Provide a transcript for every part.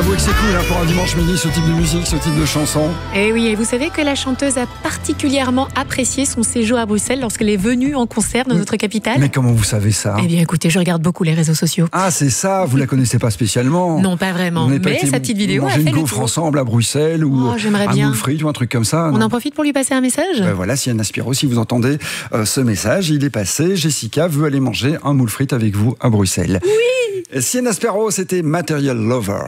Avouez que c'est cool pour un dimanche midi, ce type de musique, ce type de chanson. Et oui, et vous savez que la chanteuse a particulièrement apprécié son séjour à Bruxelles lorsqu'elle est venue en concert dans notre capitale. Mais comment vous savez ça? Eh bien écoutez, je regarde beaucoup les réseaux sociaux. Ah c'est ça, vous la connaissez pas spécialement? Non, pas vraiment, mais sa petite vidéo a fait le le gaufre tour. ensemble à Bruxelles ou Oh, j'aimerais un bien. moule frite ou un truc comme ça. On non en profite pour lui passer un message? Voilà, Sienne Aspiro, si vous entendez ce message, il est passé. Jessica veut aller manger un moule frite avec vous à Bruxelles. Oui. Sienne Aspiro, c'était Material Lover.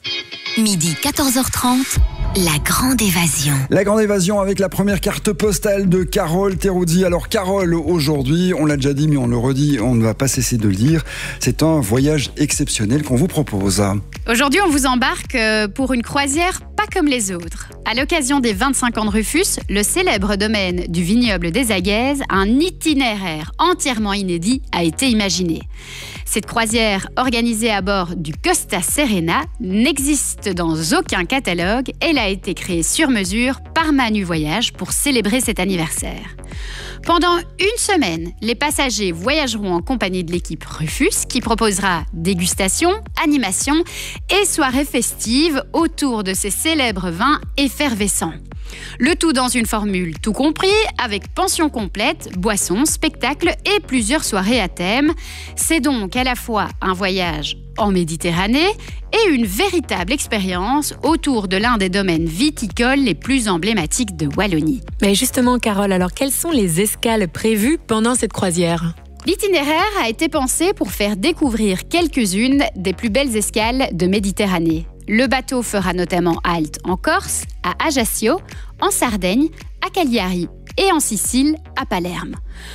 Midi 14h30, la grande évasion. La grande évasion avec la première carte postale de Carole Terroudi. Alors Carole, aujourd'hui, on l'a déjà dit mais on le redit, on ne va pas cesser de le dire, c'est un voyage exceptionnel qu'on vous propose. Aujourd'hui, on vous embarque pour une croisière pas comme les autres. À l'occasion des 25 ans de Rufus, le célèbre domaine du vignoble des Aguaises, un itinéraire entièrement inédit a été imaginé. Cette croisière, organisée à bord du Costa Serena, n'existe dans aucun catalogue. Elle a été créée sur mesure par Manu Voyage pour célébrer cet anniversaire. Pendant une semaine, les passagers voyageront en compagnie de l'équipe Rufus qui proposera dégustation, animation et soirées festives autour de ces célèbres vins effervescents. Le tout dans une formule tout compris, avec pension complète, boissons, spectacles et plusieurs soirées à thème. C'est donc à la fois un voyage en Méditerranée et une véritable expérience autour de l'un des domaines viticoles les plus emblématiques de Wallonie. Mais justement, Carole, alors quelles sont les escales prévues pendant cette croisière ? L'itinéraire a été pensé pour faire découvrir quelques-unes des plus belles escales de Méditerranée. Le bateau fera notamment halte en Corse, à Ajaccio, en Sardaigne, à Cagliari et en Sicile, à Palerme.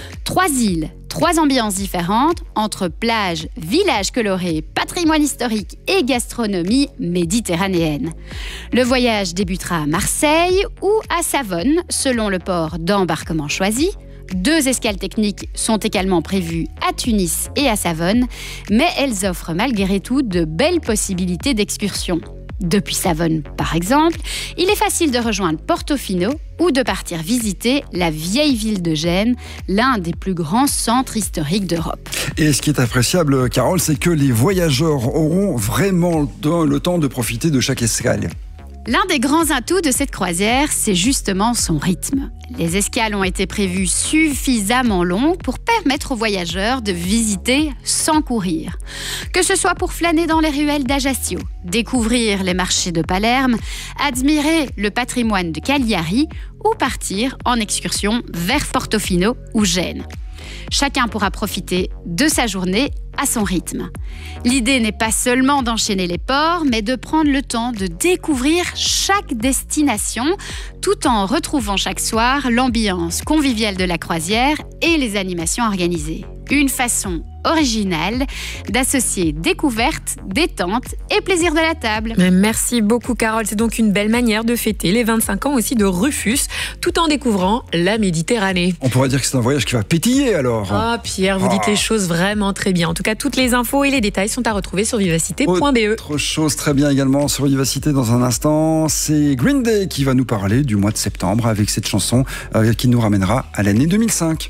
3 îles, 3 ambiances différentes entre plage, villages colorés, patrimoine historique et gastronomie méditerranéenne. Le voyage débutera à Marseille ou à Savone, selon le port d'embarquement choisi. 2 escales techniques sont également prévues à Tunis et à Savone, mais elles offrent malgré tout de belles possibilités d'excursion. Depuis Savone, par exemple, il est facile de rejoindre Portofino ou de partir visiter la vieille ville de Gênes, l'un des plus grands centres historiques d'Europe. Et ce qui est appréciable, Carole, c'est que les voyageurs auront vraiment le temps de profiter de chaque escale. L'un des grands atouts de cette croisière, c'est justement son rythme. Les escales ont été prévues suffisamment longues pour permettre aux voyageurs de visiter sans courir. Que ce soit pour flâner dans les ruelles d'Ajaccio, découvrir les marchés de Palerme, admirer le patrimoine de Cagliari ou partir en excursion vers Portofino ou Gênes. Chacun pourra profiter de sa journée à son rythme. L'idée n'est pas seulement d'enchaîner les ports, mais de prendre le temps de découvrir chaque destination, tout en retrouvant chaque soir l'ambiance conviviale de la croisière et les animations organisées. Une façon originale d'associer découverte, détente et plaisir de la table. Merci beaucoup, Carole. C'est donc une belle manière de fêter les 25 ans aussi de Rufus, tout en découvrant la Méditerranée. On pourrait dire que c'est un voyage qui va pétiller alors. Oh Pierre, vous dites les choses vraiment très bien. En tout cas, toutes les infos et les détails sont à retrouver sur vivacité.be. Autre chose très bien également sur Vivacité dans un instant, c'est Green Day qui va nous parler du mois de septembre avec cette chanson qui nous ramènera à l'année 2005.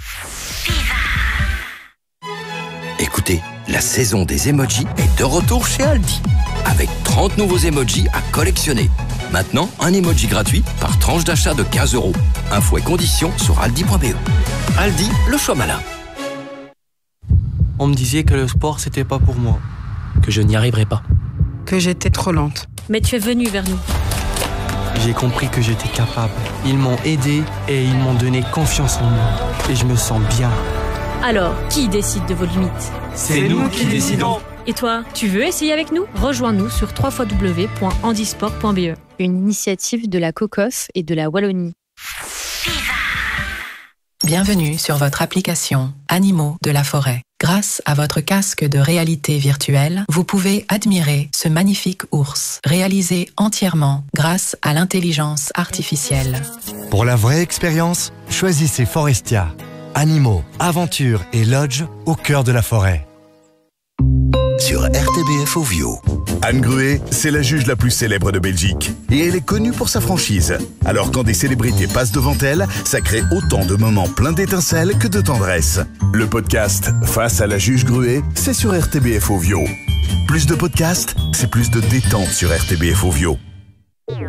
Écoutez, la saison des emojis est de retour chez Aldi. Avec 30 nouveaux emojis à collectionner. Maintenant, un emoji gratuit par tranche d'achat de 15 €. Infos et conditions sur aldi.be. Aldi, le choix malin. On me disait que le sport, c'était pas pour moi. Que je n'y arriverais pas. Que j'étais trop lente. Mais tu es venu vers nous. J'ai compris que j'étais capable. Ils m'ont aidé et ils m'ont donné confiance en moi. Et je me sens bien. Alors, qui décide de vos limites ? C'est nous qui décidons. Et toi, tu veux essayer avec nous ? Rejoins-nous sur www.handisport.be. Une initiative de la COCOF et de la Wallonie. Bienvenue sur votre application Animaux de la forêt. Grâce à votre casque de réalité virtuelle, vous pouvez admirer ce magnifique ours, réalisé entièrement grâce à l'intelligence artificielle. Pour la vraie expérience, choisissez Forestia. Animaux, aventures et lodge au cœur de la forêt. Sur RTBF Ovio. Anne Gruet, c'est la juge la plus célèbre de Belgique. Et elle est connue pour sa franchise. Alors quand des célébrités passent devant elle, ça crée autant de moments pleins d'étincelles que de tendresse. Le podcast Face à la juge Gruet, c'est sur RTBF Ovio. Plus de podcasts, c'est plus de détente sur RTBF Ovio.